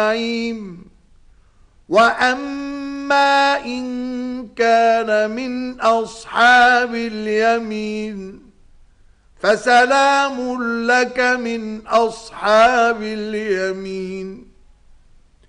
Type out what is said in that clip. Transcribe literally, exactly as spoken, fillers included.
النعيم. وأما إن كان من أصحاب اليمين فسلام لك من أصحاب اليمين.